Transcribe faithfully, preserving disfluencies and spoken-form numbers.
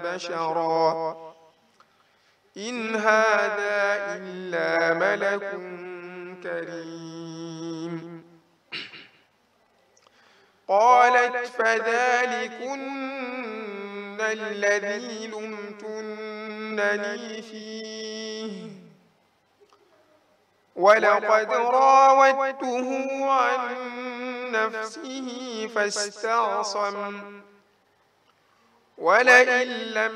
بشرا إن هذا إلا ملك كريم. قالت فذلكن الذي لمتنني فيه ولقد راودته عن نفسه فاستعصم ولئن لم